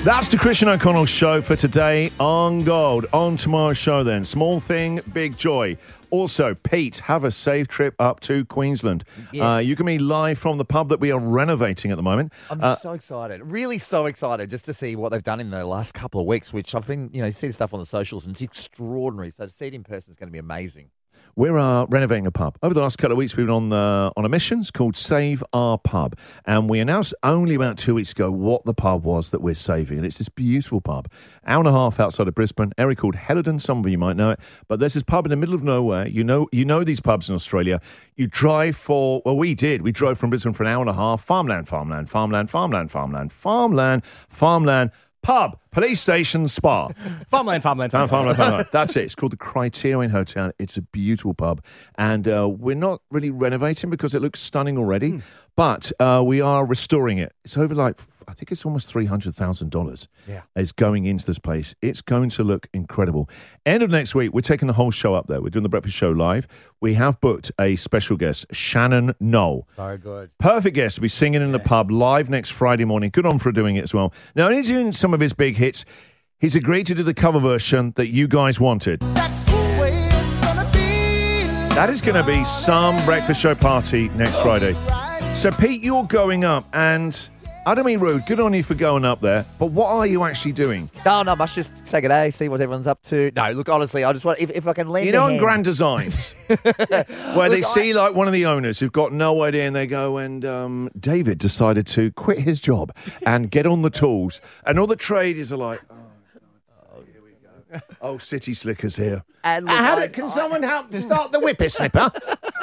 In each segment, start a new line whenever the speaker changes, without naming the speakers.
That's the Christian O'Connell show for today on Gold. On tomorrow's show then, small thing, big joy. Also, Pete, have a safe trip up to Queensland.
Yes.
You can be live from the pub that we are renovating at the moment.
I'm so excited, really so excited just to see what they've done in the last couple of weeks, which I've been, see stuff on the socials and it's extraordinary. So to see it in person is going to be amazing.
We're renovating a pub. Over the last couple of weeks, we've been on a mission called Save Our Pub. And we announced only about 2 weeks ago what the pub was that we're saving. And it's this beautiful pub, hour and a half outside of Brisbane, area called Helidon. Some of you might know it. But there's this pub in the middle of nowhere. You know these pubs in Australia. You drive we did. We drove from Brisbane for an hour and a half. Farmland, pub, police station, spa.
Farmland.
That's it. It's called the Criterion Hotel. It's a beautiful pub. And we're not really renovating because it looks stunning already, but we are restoring it. It's over I think it's almost $300,000 is going into this place. It's going to look incredible. End of next week, we're taking the whole show up there. We're doing the breakfast show live. We have booked a special guest, Shannon Knoll.
So good.
Perfect guest to be singing in the pub live next Friday morning. Good on for doing it as well. Now, he's doing some of his big hits. He's agreed to do the cover version that you guys wanted. That is going to be some breakfast show party next Friday. So, Pete, you're going up, and I don't mean rude. Good on you for going up there. But what are you actually doing?
No, not much. Just say good day, see what everyone's up to. No, look, honestly, I just want, if I can lend
on Grand Designs, where they see one of the owners who've got no idea and they go, and David decided to quit his job and get on the tools. And all the traders are like, here we go. Oh, City Slickers here.
And look,
can someone help to start the whippersnipper?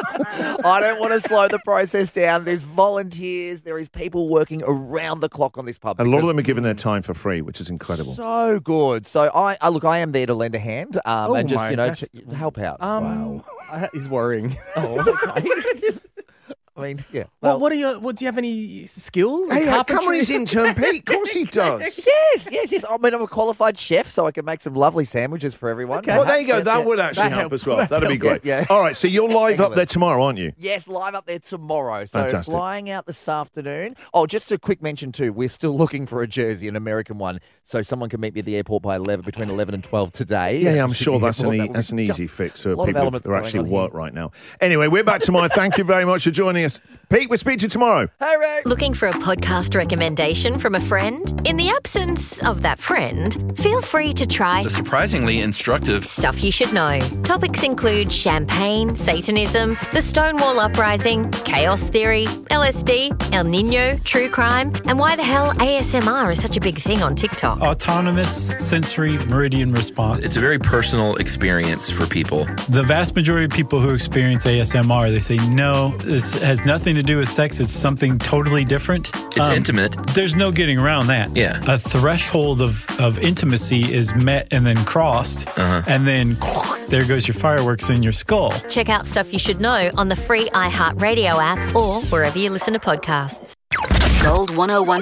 I don't want to slow the process down. There's volunteers. There is people working around the clock on this pub.
A lot of them are giving their time for free, which is incredible.
So good. So I am there to lend a hand and just help out.
Wow, he's worrying.
Oh, it's okay. I mean, yeah.
Well, do you have any skills?
Hey, come on, he's intern Pete. Of course he does.
Yes. I mean, I'm a qualified chef, so I can make some lovely sandwiches for everyone.
Okay.
Well, there you go. That would actually help as well. That'd be great.
Yeah.
All right, so you're live up there tomorrow, aren't you?
Yes, live up there tomorrow. So
Fantastic.
Flying out this afternoon. Oh, just a quick mention too, we're still looking for a jersey, an American one, so someone can meet me at the airport by between 11 and 12 today.
Yeah, I'm sure that's an easy fix for people who are actually at work right now. Anyway, we're back tomorrow. Thank you very much for joining us. Pete, we'll speak to you tomorrow.
Hey, Ray.
Looking for a podcast recommendation from a friend? In the absence of that friend, feel free to try
The surprisingly instructive
Stuff You Should Know. Topics include champagne, Satanism, the Stonewall Uprising, chaos theory, LSD, El Nino, true crime, and why the hell ASMR is such a big thing on TikTok.
Autonomous sensory meridian response.
It's a very personal experience for people.
The vast majority of people who experience ASMR, they say, no, this has nothing to do with sex. It's something totally different.
It's intimate.
There's no getting around that.
Yeah.
A threshold of intimacy is met and then crossed, and then there goes your fireworks in your skull.
Check out Stuff You Should Know on the free iHeartRadio app or wherever you listen to podcasts.
Gold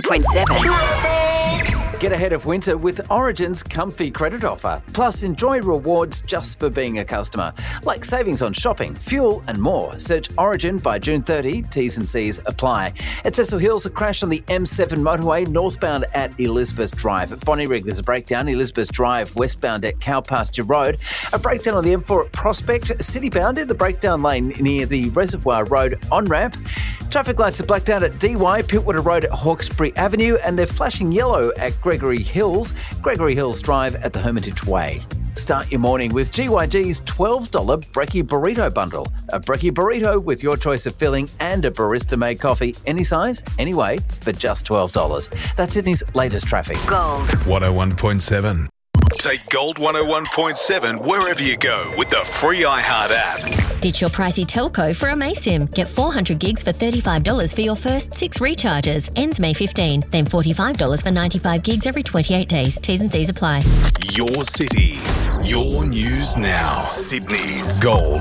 101.7.
Get ahead of winter with Origin's comfy credit offer. Plus, enjoy rewards just for being a customer, like savings on shopping, fuel and more. Search Origin by June 30. T's and C's apply. At Cecil Hills, a crash on the M7 motorway northbound at Elizabeth Drive. At Bonnyrigg, there's a breakdown. Elizabeth Drive westbound at Cowpasture Road. A breakdown on the M4 at Prospect. Citybound in the breakdown lane near the Reservoir Road on-ramp. Traffic lights are blacked out at DY, Pittwater Road at Hawkesbury Avenue, and they're flashing yellow at Gregory Hills Drive at the Hermitage Way. Start your morning with GYG's $12 Brekkie Burrito Bundle. A Brekkie Burrito with your choice of filling and a barista-made coffee, any size, any way, for just $12. That's Sydney's latest traffic.
Gold
101.7. Take Gold 101.7 wherever you go with the free iHeart app.
Ditch your pricey telco for a Maysim. Get 400 gigs for $35 for your first 6 recharges. Ends May 15. Then $45 for 95 gigs every 28 days. T's and C's apply.
Your city, your news now. Sydney's Gold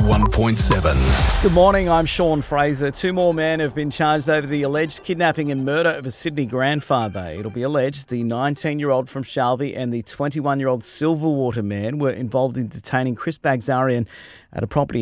101.7.
Good morning, I'm Sean Fraser. 2 more men have been charged over the alleged kidnapping and murder of a Sydney grandfather. It'll be alleged the 19-year-old from Shalby and the 21-year-old Silverwater man were involved in detaining Chris Bagzarian at a property